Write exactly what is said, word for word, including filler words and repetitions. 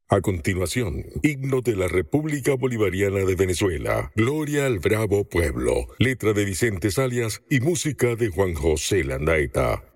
A continuación, himno de la República Bolivariana de Venezuela, Gloria al Bravo Pueblo, letra de Vicente Salias y música de Juan José Landaeta.